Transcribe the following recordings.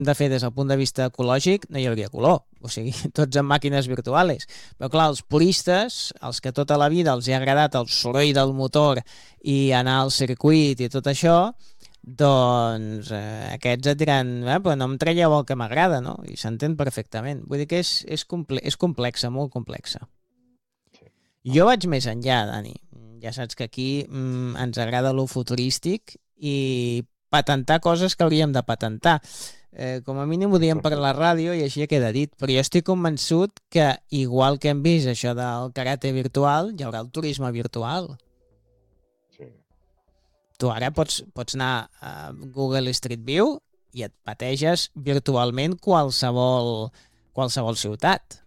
de fer des del punt de vista ecològic, no hi hauria color. O sigui, tots en màquines virtuals. Però clar, els puristes, els que tota la vida els ha agradat el soroll del motor i anar al circuit i tot això, doncs aquests et diran, però no em traieu el que m'agrada, no? I s'entén perfectament. Vull dir que és complexa, molt complexa. Jo vaig més enllà, Dani. Ja saps que aquí ens agrada lo futurístic i patentar coses que hauríem de patentar. Com a mínim ho diem per la ràdio i així queda dit, però jo estic convençut que, igual que hem vist això del karate virtual, hi haurà el turisme virtual. Sí. Tu ara pots anar a Google Street View i et pateges virtualment qualsevol ciutat.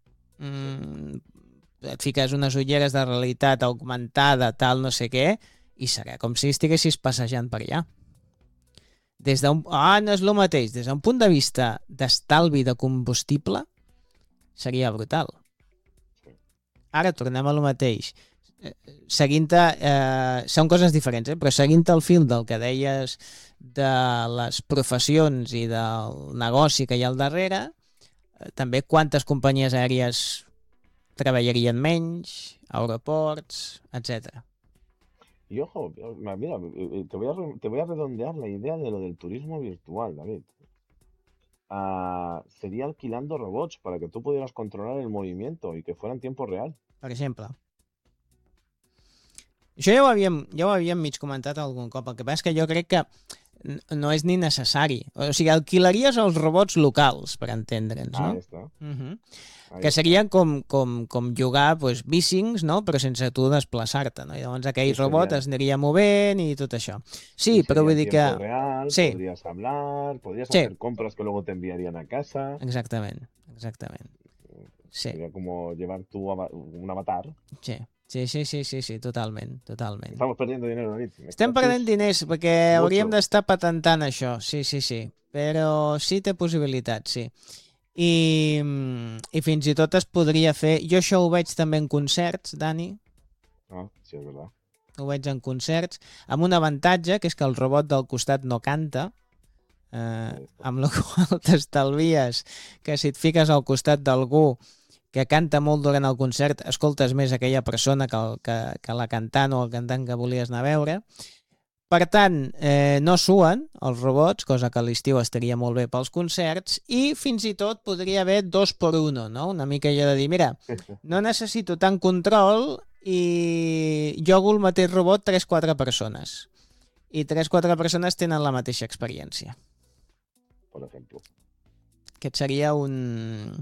Et fiques unes ulleres de realitat augmentada, tal, no sé què, i serà com si estiguessis passejant per allà. No és el mateix. Des d'un punt de vista d'estalvi de combustible, seria brutal. Ara tornem a lo mateix. Són coses diferents, però seguint el fil del que deies de les professions i del negoci que hi ha al darrere, també quantes companyies aèries treballarien menys, aeroports, etcètera. Y ojo, mira, te voy a redondear la idea de lo del turismo virtual, David. Sería alquilando robots para que tú pudieras controlar el movimiento y que fuera en tiempo real. Per exemple. Això ja ho havíem mig comentat algun cop. El que passa és que jo crec que no és ni necessari. O sigui, alquilaries els robots locals, per entendre'ns, no? Ahí está. Que serien com jugar bicings, no? Però sense tu desplaçar-te, no? I llavors aquell robot es aniria movent i tot això. Sí, però vull dir que... Real, sí. Podrías hablar, podrías hacer compras que luego te enviarían a casa. Exactament. Sí. Sería como llevar tú un avatar. Sí, totalment. Estamos perdiendo dinero, David. Estem perdent diners perquè hauríem d'estar patentant això, sí. Però sí té possibilitats, sí. I fins i tot es podria fer... Jo això ho veig també en concerts, Dani. Sí, és veritat. Ho veig en concerts, amb un avantatge, que és que el robot del costat no canta, amb la qual t'estalvies que si et fiques al costat d'algú que canta molt durant el concert, escoltes més aquella persona que la cantant o el cantant que volies anar a veure. Per tant, no suen els robots, cosa que a l'estiu estaria molt bé pels concerts, i fins i tot podria haver 2x1, no? Una mica allò de dir, mira, no necessito tant control i jogo el mateix robot 3-4 persones. I 3-4 persones tenen la mateixa experiència. Per exemple. Aquest seria un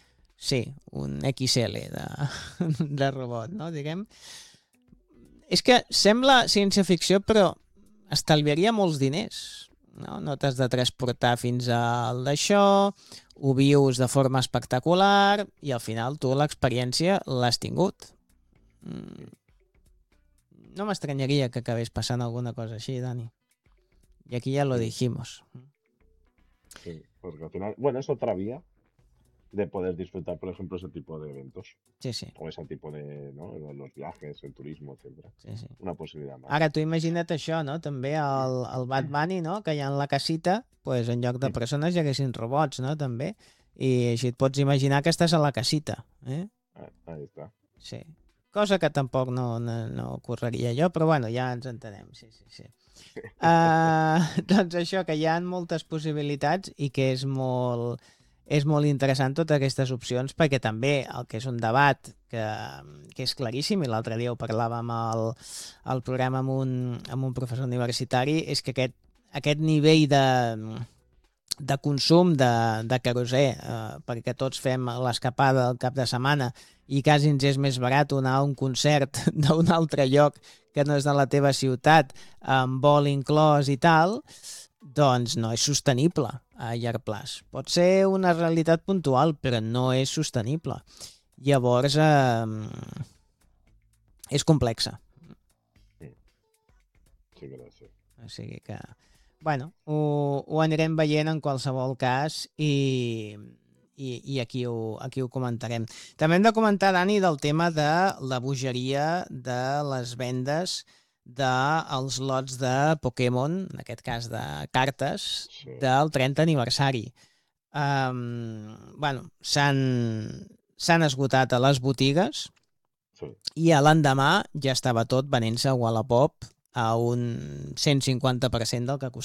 XL de robot, no? Diguem. És que sembla ciència-ficció, però estalviaria molts diners, no? No t'has de transportar fins al d'això, ho vius de forma espectacular i al final tu l'experiència l'has tingut. No m'estranyaria que acabés passant alguna cosa així, Dani. Y aquí ya lo dijimos. Sí, porque al final, bueno, es otra vía de poder disfrutar, por ejemplo, ese tipo de eventos. Sí. O ese tipo de, ¿no? Los viajes, el turismo, etcétera. Sí. Una possibilitat més. Ara, tu imagina't això, no? També el Bad Bunny, no? Que hi ha en la casita, pues, en lloc de persones hi haguessin robots, no? També. I així et pots imaginar que estàs a la casita. Ahí està. Sí. Cosa que tampoc no ocorreria jo, però bueno, ja ens entenem. Sí. Doncs això, que hi ha moltes possibilitats i que és molt interessant totes aquestes opcions, perquè també el que és un debat que és claríssim, i l'altre dia ho parlàvem al programa amb un professor universitari, és que aquest nivell de consum de querosè, perquè tots fem l'escapada al cap de setmana i quasi ens és més barat anar a un concert d'un altre lloc que no és de la teva ciutat, amb vol inclòs i tal, doncs no és sostenible a llarg plaç. Pot ser una realitat puntual, però no és sostenible. Llavors, és complexa. Sí, gràcies. O sigui que, bueno, ho anirem veient en qualsevol cas i aquí ho comentarem. També hem de comentar, Dani, del tema de la bogeria de les vendes dels lots de Pokémon, en aquest cas de cartes, Sí. del 30 aniversari. Bueno, s'han esgotat a les botigues Sí. i a l'endemà ja estava tot venent-se a Wallapop a un 150% del que costava.